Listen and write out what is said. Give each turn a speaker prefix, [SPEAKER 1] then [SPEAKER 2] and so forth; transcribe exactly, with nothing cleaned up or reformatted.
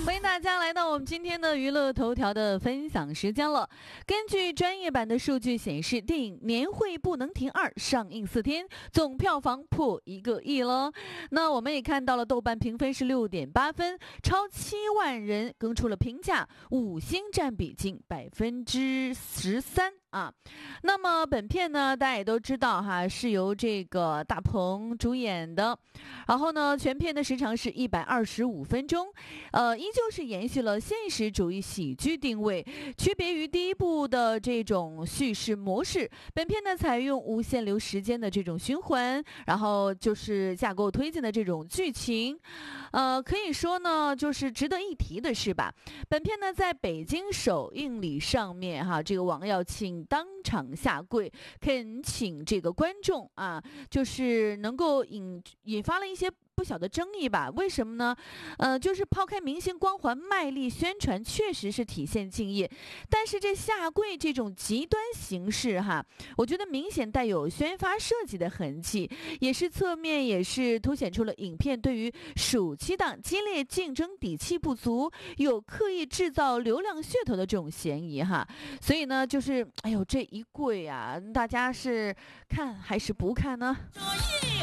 [SPEAKER 1] 欢迎大家来到我们今天的娱乐头条的分享时间了。根据专业版的数据显示，电影《年会不能停二》上映四天，总票房破一个亿了。那我们也看到了豆瓣评分是六点八分，超七万人给出了评价，五星占比近百分之十三。啊，那么本片呢，大家也都知道哈，是由这个大鹏主演的，然后呢，全片的时长是一百二十五分钟，呃，依旧是延续了现实主义喜剧定位，区别于第一部的这种叙事模式。本片呢，采用无限流时间的这种循环，然后就是架构推进的这种剧情，呃，可以说呢，就是值得一提的是吧，本片呢，在北京首映礼上面哈，这个王耀庆当场下跪恳请这个观众啊，就是能够引引发了一些不小的争议吧？为什么呢？呃，就是抛开明星光环，卖力宣传确实是体现敬业，但是这下跪这种极端形式哈，我觉得明显带有宣发设计的痕迹，也是侧面也是凸显出了影片对于暑期档激烈竞争底气不足，有刻意制造流量噱头的这种嫌疑哈。所以呢，就是哎呦这一跪啊，大家是看还是不看呢？